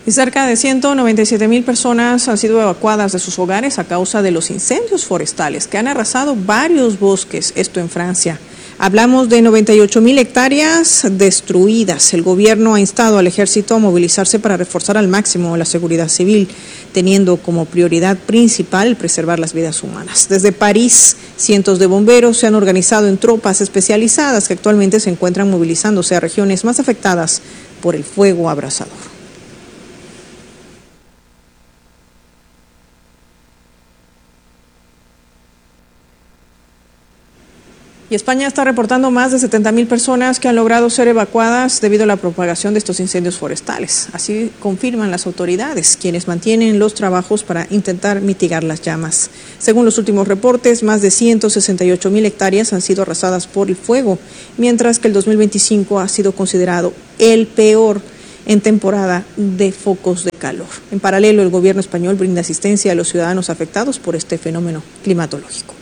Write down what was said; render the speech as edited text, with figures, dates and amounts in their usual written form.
Y cerca de 197,000 personas han sido evacuadas de sus hogares a causa de los incendios forestales que han arrasado varios bosques, esto en Francia. Hablamos de 98,000 hectáreas destruidas. El gobierno ha instado al ejército a movilizarse para reforzar al máximo la seguridad civil, teniendo como prioridad principal preservar las vidas humanas. Desde París, cientos de bomberos se han organizado en tropas especializadas que actualmente se encuentran movilizándose a regiones más afectadas por el fuego abrasador. Y España está reportando más de 70,000 personas que han logrado ser evacuadas debido a la propagación de estos incendios forestales. Así confirman las autoridades, quienes mantienen los trabajos para intentar mitigar las llamas. Según los últimos reportes, más de 168,000 hectáreas han sido arrasadas por el fuego, mientras que el 2025 ha sido considerado el peor en temporada de focos de calor. En paralelo, el gobierno español brinda asistencia a los ciudadanos afectados por este fenómeno climatológico.